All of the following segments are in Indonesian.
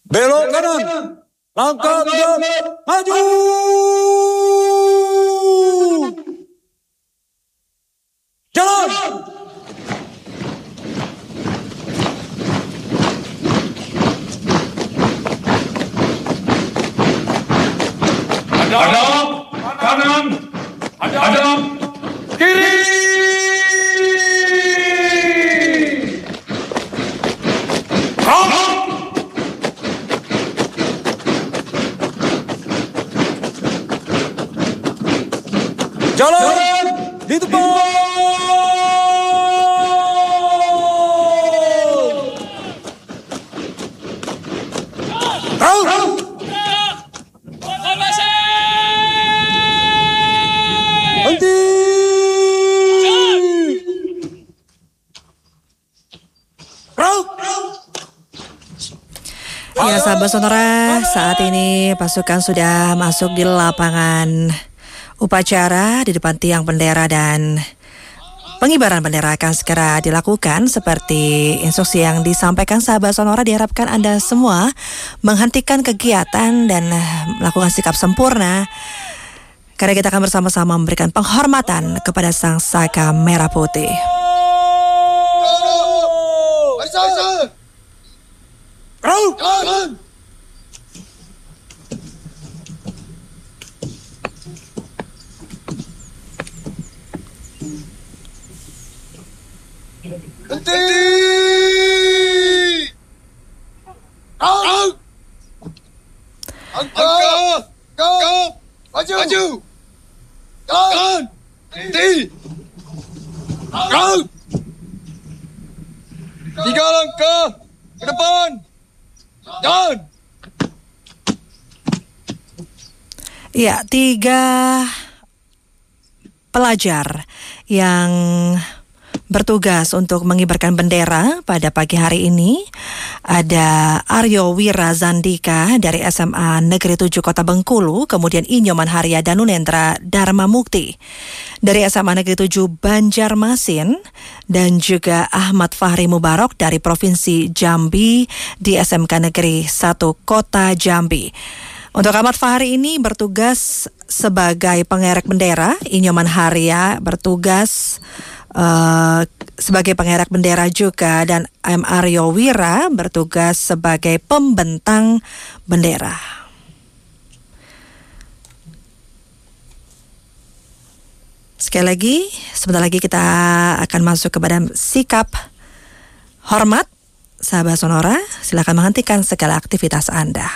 Belok kanan. Langkah tegap. Maju. Jalan. Hadap kanan. Hadap kiri. Jalan di depan. Henti. Ya, sahabat sonora, saat ini pasukan sudah masuk di lapangan upacara di depan tiang bendera dan pengibaran bendera akan segera dilakukan seperti instruksi yang disampaikan. Sahabat sonora, diharapkan Anda semua menghentikan kegiatan dan melakukan sikap sempurna karena kita akan bersama-sama memberikan penghormatan kepada Sang Saka Merah Putih. Henti. Angkat. Maju. Jalan. Henti. Out. 3 langkah ke depan. Jalan. Ya, 3 pelajar yang bertugas untuk mengibarkan bendera pada pagi hari ini. Ada Aryo Wira Zandika dari SMA Negeri 7 Kota Bengkulu, kemudian Inyoman Haria Danunendra Dharma Mukti dari SMA Negeri 7 Banjarmasin, dan juga Ahmad Fahri Mubarok dari Provinsi Jambi di SMK Negeri 1 Kota Jambi. Untuk Ahmad Fahri ini bertugas sebagai pengerek bendera, Inyoman Haria bertugas sebagai pengerek bendera juga, dan M. Aryo Wira bertugas sebagai pembentang bendera. Sekali lagi, sebentar lagi kita akan masuk kepada sikap hormat. Sahabat sonora, silakan menghentikan segala aktivitas Anda.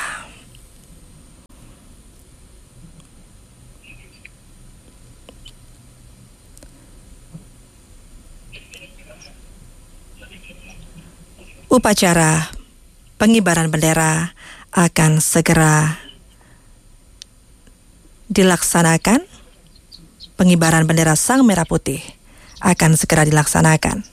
Upacara pengibaran bendera akan segera dilaksanakan. Pengibaran bendera Sang Merah Putih akan segera dilaksanakan.